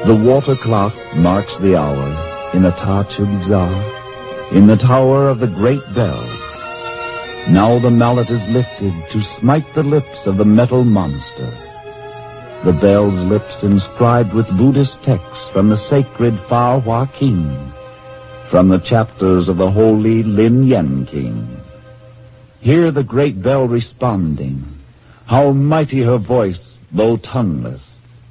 The water clock marks the hour in the Tachubza, in the tower of the great bell. Now the mallet is lifted to smite the lips of the metal monster. The bell's lips inscribed with Buddhist texts from the sacred Fa Hua King, from the chapters of the holy Lin Yen King. Hear the great bell responding. How mighty her voice, though tongueless.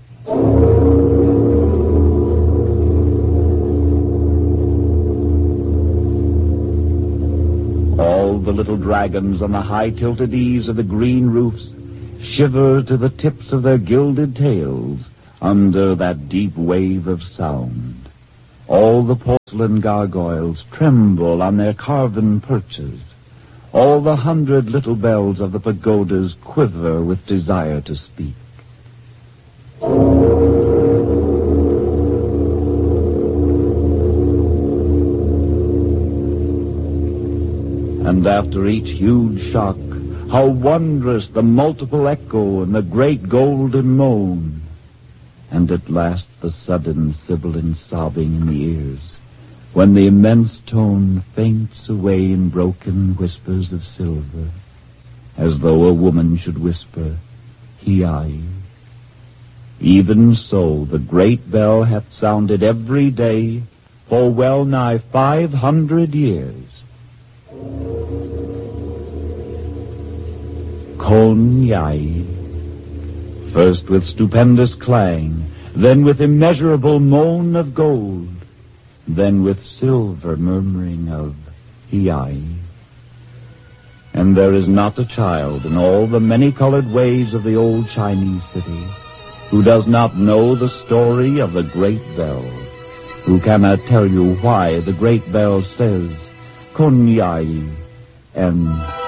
All the little dragons on the high-tilted eaves of the green roofs shiver to the tips of their gilded tails under that deep wave of sound. All the porcelain gargoyles tremble on their carven perches. All the 100 little bells of the pagodas quiver with desire to speak. And after each huge shock, how wondrous the multiple echo and the great golden moan. And at last the sudden sibilant sobbing in the ears, when the immense tone faints away in broken whispers of silver, as though a woman should whisper, Hiai. Even so the great bell hath sounded every day for well nigh 500 years. Kon Yai, first with stupendous clang, then with immeasurable moan of gold, then with silver murmuring of Hiai. And there is not a child in all the many-colored ways of the old Chinese city who does not know the story of the great bell, who cannot tell you why the great bell says Kon Yai and